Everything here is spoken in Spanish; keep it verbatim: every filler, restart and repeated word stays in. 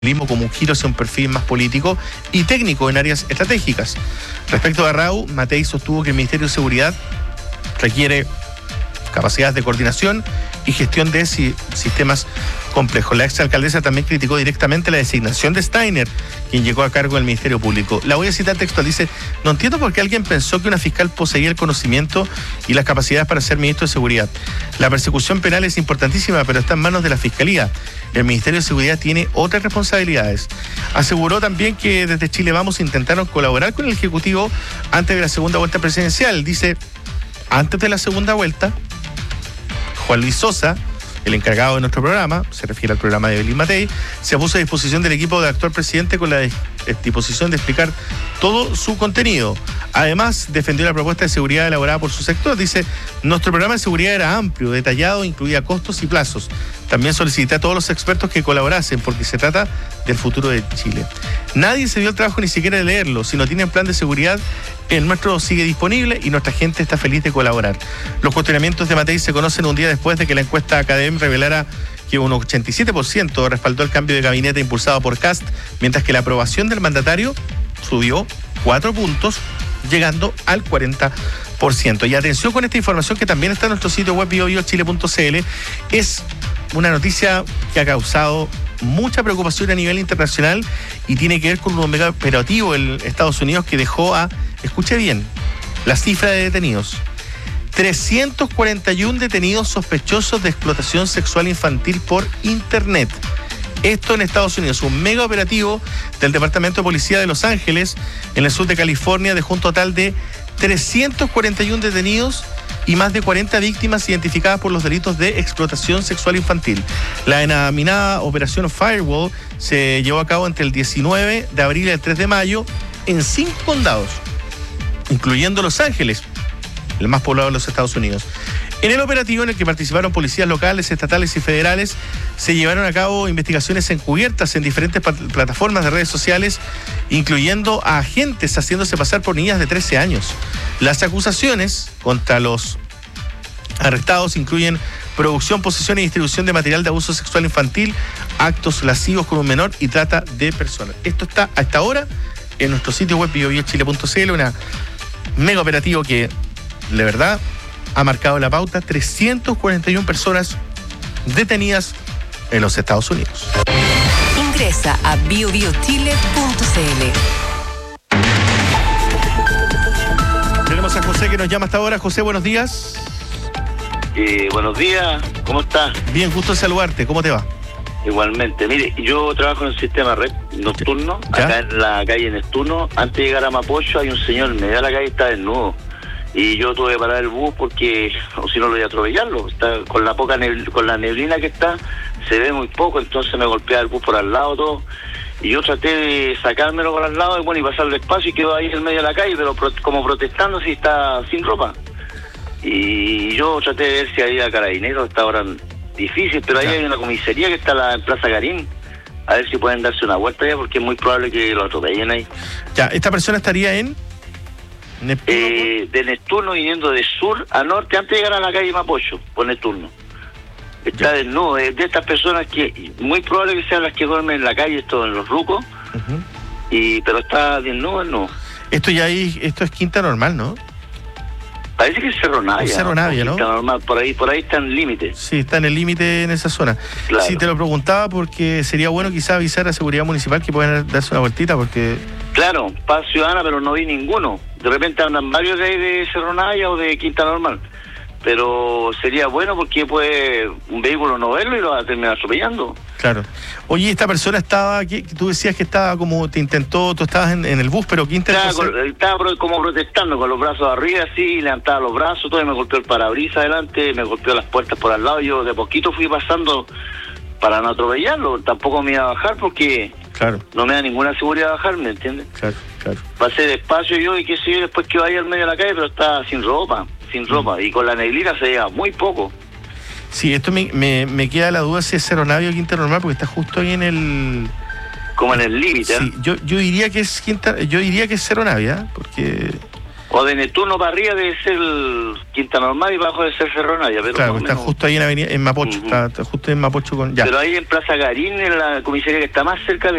como un giro hacia un perfil más político y técnico en áreas estratégicas. Respecto a Rau, Matei sostuvo que el Ministerio de Seguridad requiere capacidades de coordinación y gestión de si, sistemas complejos. La exalcaldesa también criticó directamente la designación de Steiner, quien llegó a cargo del Ministerio Público. La voy a citar textual, dice: no entiendo por qué alguien pensó que una fiscal poseía el conocimiento y las capacidades para ser ministro de Seguridad. La persecución penal es importantísima, pero está en manos de la Fiscalía. El Ministerio de Seguridad tiene otras responsabilidades. Aseguró también que desde Chile Vamos intentaron colaborar con el Ejecutivo antes de la segunda vuelta presidencial. Dice: antes de la segunda vuelta, Juan Luis Sosa, el encargado de nuestro programa, se refiere al programa de Evelyn Matei, se puso a disposición del equipo del actual presidente con la disposición de explicar todo su contenido. Además, defendió la propuesta de seguridad elaborada por su sector. Dice: nuestro programa de seguridad era amplio, detallado, incluía costos y plazos. También solicité a todos los expertos que colaborasen porque se trata del futuro de Chile. Nadie se dio el trabajo ni siquiera de leerlo. Si no tienen plan de seguridad, el nuestro sigue disponible y nuestra gente está feliz de colaborar. Los cuestionamientos de Matei se conocen un día después de que la encuesta Academ revelara que un ochenta y siete por ciento respaldó el cambio de gabinete impulsado por Kast, mientras que la aprobación del mandatario subió cuatro puntos, llegando al cuarenta por ciento. Y atención con esta información que también está en nuestro sitio web bio bio chile punto c l. Es una noticia que ha causado mucha preocupación a nivel internacional y tiene que ver con un mega operativo en Estados Unidos que dejó a, escuche bien, la cifra de detenidos: trescientos cuarenta y uno detenidos sospechosos de explotación sexual infantil por internet. Esto en Estados Unidos. Un mega operativo del Departamento de Policía de Los Ángeles, en el sur de California, dejó un total de trescientos cuarenta y uno detenidos y más de cuarenta víctimas identificadas por los delitos de explotación sexual infantil. La denominada Operación Firewall se llevó a cabo entre el diecinueve de abril y el tres de mayo en cinco condados, incluyendo Los Ángeles, el más poblado de los Estados Unidos. En el operativo, en el que participaron policías locales, estatales y federales, se llevaron a cabo investigaciones encubiertas en diferentes plataformas de redes sociales, incluyendo a agentes haciéndose pasar por niñas de trece años. Las acusaciones contra los arrestados incluyen producción, posesión y distribución de material de abuso sexual infantil, actos lascivos con un menor y trata de personas. Esto está hasta ahora en nuestro sitio web bio bio chile punto c l, una mega operativo que, de verdad, ha marcado la pauta. Trescientas cuarenta y una personas detenidas en los Estados Unidos. Ingresa a bio bio chile punto c l. Tenemos a José que nos llama hasta ahora. José, buenos días. Eh, buenos días, ¿cómo estás? Bien, gusto en saludarte. ¿Cómo te va? Igualmente. Mire, yo trabajo en el sistema red nocturno, ¿Ya? Acá en la calle Neptuno. Antes de llegar a Mapocho hay un señor en medio de la calle, está desnudo. Y yo tuve que parar el bus porque, o si no, lo voy a atropellarlo. Está con la poca nebl- con la neblina que está, se ve muy poco, entonces me golpea el bus por al lado todo. Y yo traté de sacármelo por al lado y bueno, y pasar despacio y quedó ahí en medio de la calle, pero pro- como protestando si está sin ropa. Y yo traté de ver si había carabineros, está ahora difícil, pero ahí Ya. hay una comisaría que está la, en Plaza Garín. A ver si pueden darse una vuelta ya, porque es muy probable que lo atropellen ahí. Ya, esta persona estaría en Neptuno. Eh, de Neptuno viniendo de sur a norte antes de llegar a la calle Mapocho, por Neptuno. Está Ya. desnudo, es de estas personas que muy probable que sean las que duermen en la calle, esto en los rucos, Uh-huh. y pero está desnudo, no. Esto ya ahí, esto es Quinta Normal, ¿no? Parece que es Cerro Navia. Es Cerro Navia, ¿no? Está normal, por ahí, por ahí está en límite. Sí, está en el límite en esa zona. Claro. Sí, te lo preguntaba porque sería bueno quizá avisar a Seguridad Municipal que puedan darse una vueltita porque... Claro, paz ciudadana, pero no vi ninguno. De repente andan varios de ahí de Cerro Navia o de Quinta Normal. Pero sería bueno porque puede un vehículo no verlo y lo va a terminar atropellando. Claro. Oye, esta persona estaba, ¿qué? Tú decías que estaba como, te intentó, tú estabas en, en el bus, pero ¿qué intentó Estaba, hacer? con- estaba pro- como protestando con los brazos arriba, así, levantaba los brazos, todo, y me golpeó el parabrisas adelante, me golpeó las puertas por al lado. Yo de poquito fui pasando para no atropellarlo. Tampoco me iba a bajar porque Claro, no me da ninguna seguridad bajarme, ¿entiendes? claro, claro. Pasé despacio yo y qué sé yo, después que vaya al medio de la calle, pero estaba sin ropa, sin ropa. Y con la neblina se veía muy poco. Sí, esto me, me, me queda la duda si es Cerro Navia o Quinta Normal porque está justo ahí en el... Como en el límite. Sí, yo, yo diría que es Quinta, yo diría que es Cerro Navia, porque O de Neptuno para arriba debe ser el Quinta Normal y abajo debe ser Cerro Navia. Pero claro, está menos... justo ahí en, avenida, en Mapocho, uh-huh. está, está justo en Mapocho con... Ya. Pero ahí en Plaza Garín, en la comisaría que está más cerca de